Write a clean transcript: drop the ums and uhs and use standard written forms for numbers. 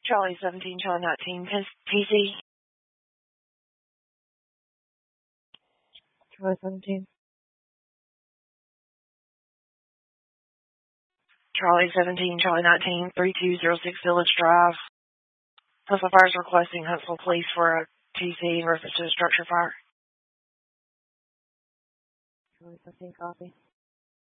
Charlie 17, Charlie 19, PC. Charlie 17. Charlie 17, Charlie 19, 3206 Village Drive. Huntsville Fire is requesting Huntsville Police for a TC in reference to a structure fire. Charlie 17, copy.